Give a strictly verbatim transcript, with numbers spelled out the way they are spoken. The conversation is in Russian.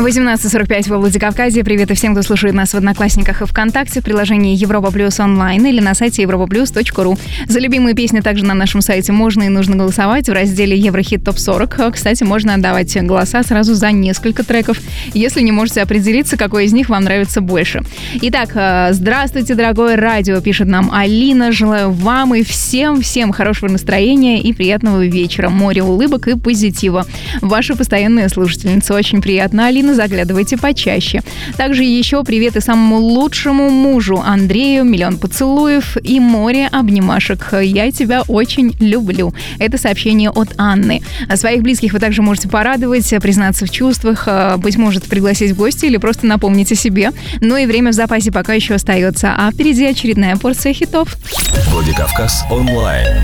восемнадцать сорок пять во Владикавказе. Привет и всем, кто слушает нас в Одноклассниках и ВКонтакте, в приложении Европа Плюс онлайн или на сайте европа плюс точка ру. За любимые песни также на нашем сайте можно и нужно голосовать в разделе Еврохит топ сорок. Кстати, можно отдавать голоса сразу за несколько треков, если не можете определиться, какой из них вам нравится больше. Итак, здравствуйте, дорогое радио, пишет нам Алина. Желаю вам и всем-всем хорошего настроения и приятного вечера. Море улыбок и позитива. Ваша постоянная слушательница. Очень приятно, Алина. Заглядывайте почаще. Также еще привет и самому лучшему мужу Андрею. Миллион поцелуев и море обнимашек. Я тебя очень люблю. Это сообщение от Анны. Своих близких вы также можете порадовать, признаться в чувствах, быть может, пригласить в гости или просто напомнить о себе. Но и время в запасе пока еще остается. А впереди очередная порция хитов. Владикавказ онлайн.